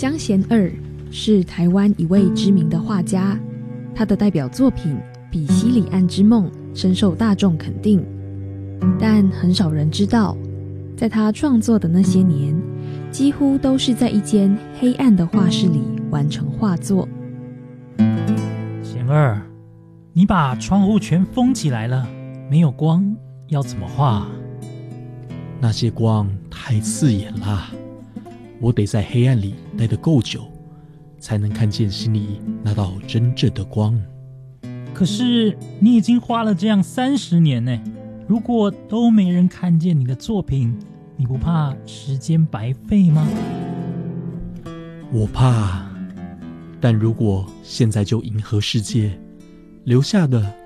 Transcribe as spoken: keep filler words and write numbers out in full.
江贤二是台湾一位知名的画家，他的代表作品《比西里岸之梦》深受大众肯定，但很少人知道，在他创作的那些年，几乎都是在一间黑暗的画室里完成画作。 贤二，你把窗户全封起来了，没有光，要怎么画？ 那些光太刺眼了，我得在黑暗里待得够久，才能看见心里那道真正的光。 可是你已经花了这样三十年呢，如果都没人看见你的作品，你不怕时间白费吗？ 我怕，但如果现在就银河世界，留下的